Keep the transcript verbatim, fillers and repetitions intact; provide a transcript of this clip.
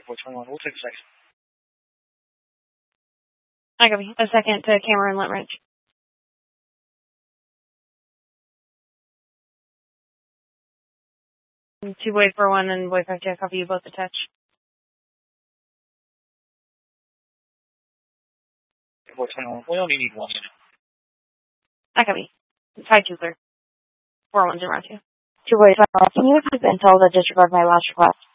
four twenty-one, we'll take a second. I got a second to Cameron Lentridge. Two boys for one and boy five two, copy you both a touch. four twenty-one, we only need one unit. I copy. five two clear. four one zero two. Two boys, can you please intel the disregard my last request?